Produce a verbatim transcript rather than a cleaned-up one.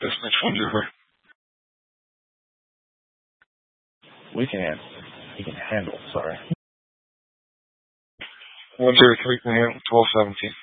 Which one do we? We can. We can handle. Sorry. One zero three can handle twelve seventeen.